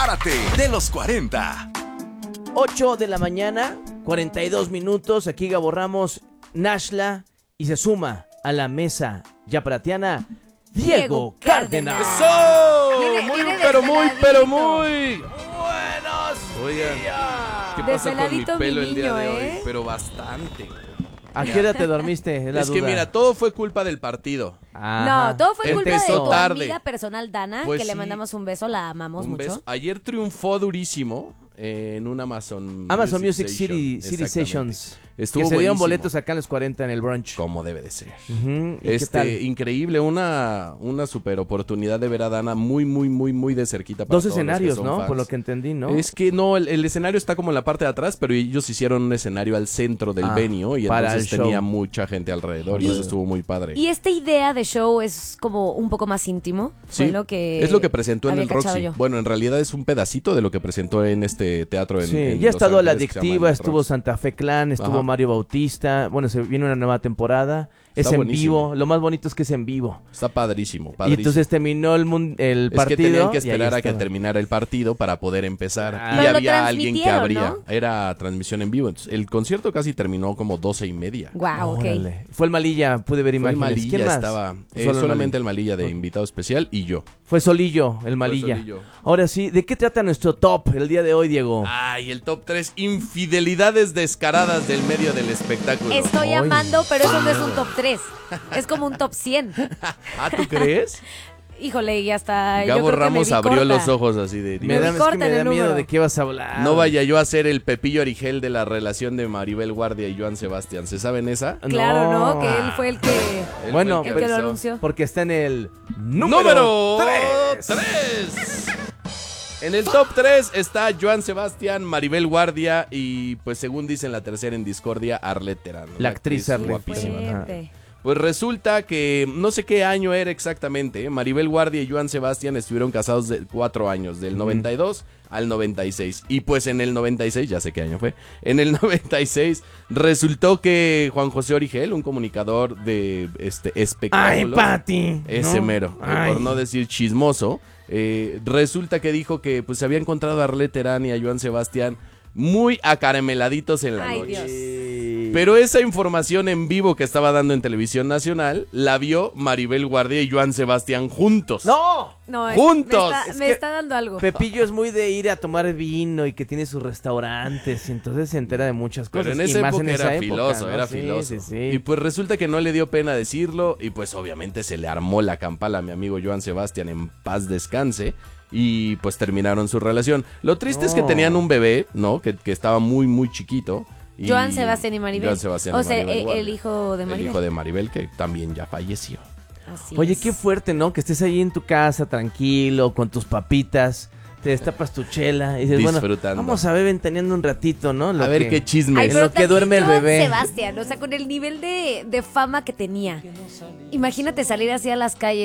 Prepárate de los 40. 8 de la mañana, 42 minutos. Aquí Gabo Ramos, Nashla, y se suma a la mesa yapratiana Diego Cárdenas. ¡Eso! Viene Pero desveladito. muy Buenos Oigan, días. ¿qué pasa con mi Desveladito pelo mi el día de niño, hoy? ¿eh? Pero bastante. ¿A qué hora te dormiste? Es que mira, todo fue culpa del partido. Ajá. No, todo fue culpa de Empezó tu tarde. amiga personal Dana, Pues que le sí. mandamos un beso, la amamos Un mucho. beso. Ayer triunfó durísimo en un Amazon Music City Exactamente. Sessions. Estuvo que se dieron buenísimo. boletos acá en los 40 en el brunch. Como debe de ser. Ujú, ¿y qué tal? Increíble, una super oportunidad de ver a Dana muy de cerquita. Para Dos todos los que escenarios, son ¿no? fans. Por lo que entendí, ¿no? Es que no, el escenario está como en la parte de atrás, pero ellos hicieron un escenario al centro del venue y para entonces el tenía show. mucha gente alrededor y Y- eso estuvo muy padre. Y esta idea de show es como un poco más íntimo. Sí, Fue lo que es lo que presentó en había el cachado Roxy. yo. Bueno, en realidad es un pedacito de lo que presentó en este teatro en Sí, en ya ha Los estado La Ángeles, que se llama Adictiva, el estuvo Roxy. Santa Fe Clan, estuvo Ajá. Mario Bautista. Bueno, se viene una nueva temporada. Está Es en buenísimo. vivo. Lo más bonito es que es en vivo. Está padrísimo. Y entonces terminó el es partido. que tenían que y ahí esperar a que estaba. terminara el partido para poder empezar. Ah. Y Pero lo había alguien que transmitieron, abría. ¿no? Era transmisión en vivo. Entonces, el concierto casi terminó como 12:30. Guau, ok. Órale. Fue el Malilla, pude ver Fue el imágenes. Malilla, ¿Quién más? estaba. Solo Solamente el Malilla de invitado especial y yo. Fue Solillo, el Malilla. Solillo. Ahora sí, ¿de qué trata nuestro top el día de hoy, Diego? Ay, el top 3. Infidelidades descaradas del medio del espectáculo. Estoy Ay. amando, pero eso no es un top 3. Es como un top 100. Ah, ¿tú crees? Híjole, y hasta yo Gabo creo que me Ramos vi abrió corta. los ojos así de... Me da, es que corten me da el miedo número. de qué vas a hablar. No vaya yo a ser el Pepillo Origel de la relación de Maribel Guardia y Joan Sebastián. ¿Se saben esa? Claro, ¿no? Que él fue el que, Él Bueno, fue el que lo empezó. anunció. Porque está en el Número 3. 3. En el top 3 está Joan Sebastián, Maribel Guardia y pues según dicen la tercera en discordia, Arlette Terán. La actriz Arlette guapísima. Terán. Fuerte. Pues resulta que no sé qué año era exactamente, ¿eh? Maribel Guardia y Joan Sebastián estuvieron casados de 4 años, del 92 al 96. Y pues en el 96, ya sé qué año fue, en el 96 resultó que Juan José Origel, un comunicador de ¡Ay, espectáculos, Pati! ese ¿no? mero, Ay. por no decir chismoso, resulta que dijo que pues se había encontrado a Arlette Terán y a Joan Sebastián muy acarameladitos en la Ay, noche. Dios. Pero esa información en vivo que estaba dando en Televisión Nacional la vio Maribel Guardia y Joan Sebastián juntos. ¡No! No, ¡Juntos! Me que- está dando algo. Pepillo es muy de ir a tomar vino y que tiene sus restaurantes y entonces se entera de muchas cosas. Pero en y esa más época en esa era época, filoso, ¿no? era Sí, filoso. sí, sí. Y pues resulta que no le dio pena decirlo y pues obviamente se le armó la campala a mi amigo Joan Sebastián, en paz descanse. Y pues terminaron su relación. Lo triste es que No. tenían un bebé, ¿no? Que estaba muy chiquito. Y Joan Sebastián y Maribel. Joan Sebastián O y sea, Maribel Guardia. el hijo de Maribel. El hijo de Maribel, que también ya falleció. Así Oye, es. qué fuerte, ¿no? Que estés ahí en tu casa, tranquilo, con tus papitas, te destapas tu chela y dices, bueno, Disfrutando. vamos a ver ventaneando un ratito, ¿no? Lo A ver que- qué chisme. Ay, en pero lo que duerme el también Joan bebé. Sebastián, o sea, con el nivel de fama que tenía. Imagínate salir así a las calles.